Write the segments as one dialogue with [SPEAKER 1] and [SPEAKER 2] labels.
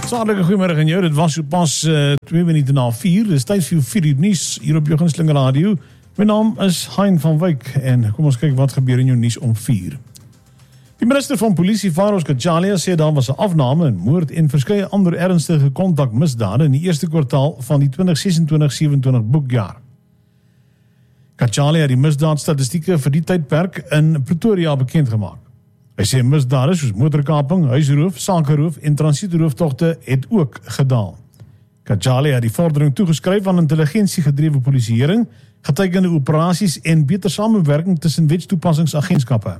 [SPEAKER 1] Saterdag, goeiemiddag aan jou. Dit was so pas 2 minute na 4. Dit is tyd vir 4 uur nuus hier op jou gunsteling radio. My naam is Hein van Wyk en kom ons kyk wat gebeur in jou nuus om 4. Die minister van Polisie, Faros Cachalia, sê daar was 'n afname in moord en verskeie ander ernstige kontakmisdade in die eerste kwartaal van die 2026-27 boekjaar. Cachalia het die misdaadstatistieke vir die tydperk in Pretoria bekend gemaak. Hy sê misdade soos motorkaping, huisroof, sakeroof en transietrooftogte het ook gedaal. Cachalia het die vordering toegeskryf aan intelligensiegedrewe polisieering, getekende operasies en beter samewerking tussen wetstoepassingsagentskappe.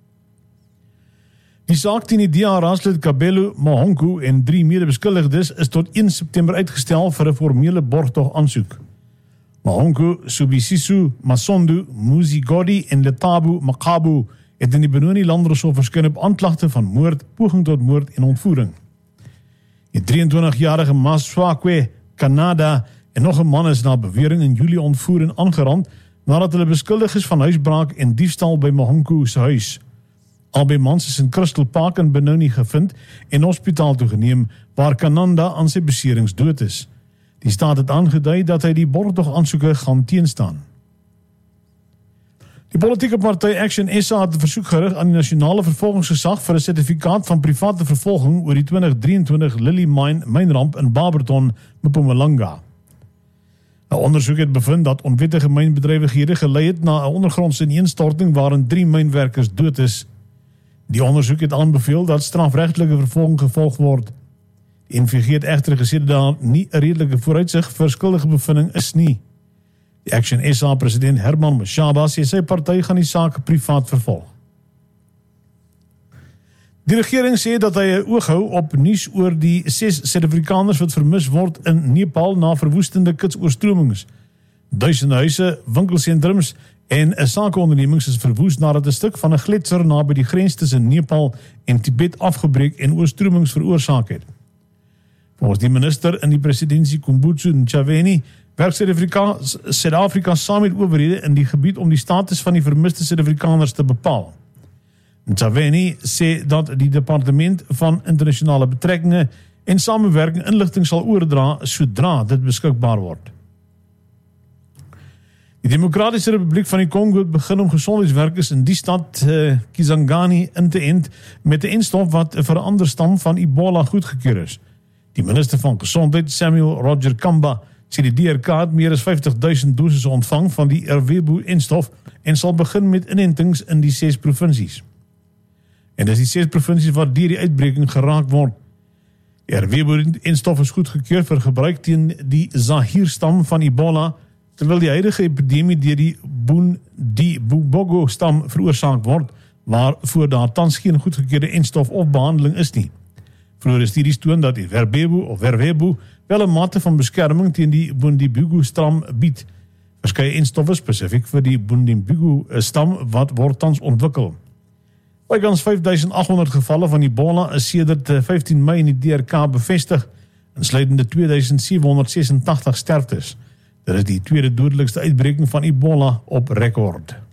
[SPEAKER 1] Die saak teen die DA-raadslid Kabelo Mahonku en 3 medebeskuldigdes is tot 1 September uitgestel vir 'n formele borgtog aansoek. Mahonku, Subisiso, Masondo, Muzigodi en Letabu Makabu het in die Benoni Landreshof verskyn op aanklagte van moord, poging tot moord en ontvoering. Die 23-jarige Maswakwe, Canada en nog 'n man is na bewering in Julie ontvoer en aangerand nadat hulle beskuldig is van huisbraak en diefstal by Mahonku se huis. Albei mans is in Crystal Park in Benoni gevind en hospitaal toegeneem waar Kananda aan sy beserings dood is. Die staat het aangedui dat hy die borgtog aansoeke gaan teenstaan. Die politieke party Action SA het 'n versoek gerig aan die nasionale vervolgingsgesag vir 'n sertifikaat van private vervolging oor die 2023 Lily Mine mynramp in Barberton, Mpumalanga. 'n Ondersoek het bevind dat onwettige mynbedrywighede gelei het na 'n ondergrondse ineenstorting waarin 3 mynwerkers dood is. Die ondersoek het aanbeveel dat strafregtelike vervolging gevolg word. Die NVG het egter gesê dat daar nie 'n redelike vooruitsig vir skuldige bevinding is nie. Die Action SA president Herman Mashaba sê sy party gaan die saak privaat vervolg. Die regering sê dat hy 'n oog hou op nuus oor die 6 Suid-Afrikaners wat vermis word in Nepal na verwoestende kitsoorstromings. Duisende huise, winkelsentrums en 'n sakeondernemings is verwoes nadat 'n stuk van 'n gletser naby die grens tussen Nepal en Tibet afgebreek en oorstromings veroorsaak het. Volgens die minister in die presidentskap Kumbutso Ntshavheni werk Suid-Afrika saam met owerhede in die gebied om die status van die vermiste Suid-Afrikaners te bepaal. Ntshavheni sê dat die departement van internasionale betrekkinge en samewerking inligting sal oordra sodra dit beskikbaar word. Die Demokratiese Republiek van die Kongo het begin om gesondheidswerkers in die stad Kisangani in te ent met 'n enstof wat vir 'n ander stam van Ebola goedgekeur is. Die minister van Gesondheid, Samuel Roger Kamba, sê die DRK het meer as 50.000 doses ontvang van die Erwebu-enstof en sal begin met inentings in die 6 provinsies. En dis die 6 provinsies waar deur die uitbreking geraak word. Die Erwebu-enstof is goedgekeur vir gebruik teen die Zaire-stam van Ebola, terwyl die huidige epidemie deur die Bubogo-stam veroorsaak word, waarvoor daar tans geen goedgekeurde enstof of behandeling is nie. Vroeger studies toon dat die Werwebu wel 'n mate van beskerming teen die Bundibugyo-stam bied. Verskeie enstowwe spesifiek vir die Bundibugyo-stam wat word tans ontwikkel. Bykans 5.800 gevalle van Ebola is sedert 15 Mei in die DRK bevestig, insluitende 2.786 sterftes. Dit is die tweede dodelikste uitbreking van Ebola op rekord.